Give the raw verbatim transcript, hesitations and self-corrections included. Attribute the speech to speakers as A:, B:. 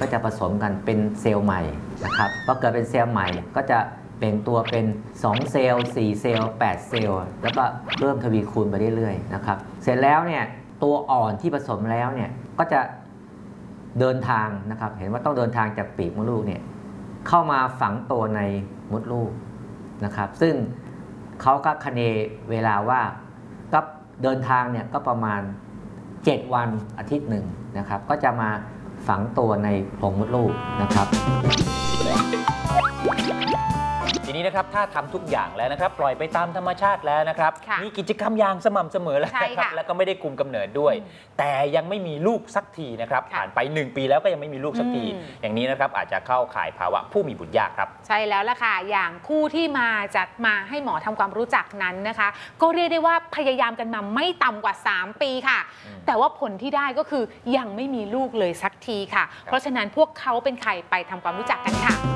A: ก็จะผสมกันเป็นเซลล์ใหม่นะครับพอเกิดเป็นเซลล์ใหม่ก็จะเปล่งตัวเป็นสองเซลล์สี่เซลล์แปดเซลล์แล้วก็เริ่มทวีคูณไปเรื่อยๆนะครับเสร็จแล้วเนี่ยตัวอ่อนที่ผสมแล้วเนี่ยก็จะเดินทางนะครับเห็นว่าต้องเดินทางจากปีกมดลูกเนี่ยเข้ามาฝังตัวในมดลูกนะครับซึ่งเขาก็คเนเวลาว่าก็เดินทางเนี่ยก็ประมาณเจ็ดวันอาทิตย์หนึ่งนะครับก็จะมาฝังตัวในโพรงมดลูกนะครับ
B: ทีนี้นะครับถ้าทำทุกอย่างแล้วนะครับปล่อยไปตามธรรมชาติแล้วนะครับมีกิจกรรมอย่างสม่ำเสมอแล้วนะครับแล้วก็ไม่ได้คุมกำเนิดด้วยแต่ยังไม่มีลูกสักทีนะครับผ่านไปหนึ่งปีแล้วก็ยังไม่มีลูกสักทีอย่างนี้นะครับอาจจะเข้าข่ายภาวะผู้มีบุตรยากครับ
C: ใช่แล้วล่ะค่ะอย่างคู่ที่มาจัดมาให้หมอทำความรู้จักนั้นนะคะก็เรียกได้ว่าพยายามกันมาไม่ต่ำกว่าสามปีค่ะแต่ว่าผลที่ได้ก็คือยังไม่มีลูกเลยสักทีค่ะเพราะฉะนั้นพวกเขาเป็นใครไปทำความรู้จักกันค่ะ